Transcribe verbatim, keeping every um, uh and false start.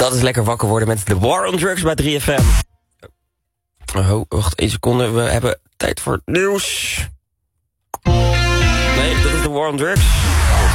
Dat is lekker wakker worden met The War on Drugs bij drie F M. Oh, wacht één seconde. We hebben tijd voor nieuws. Nee, dat is The War on Drugs.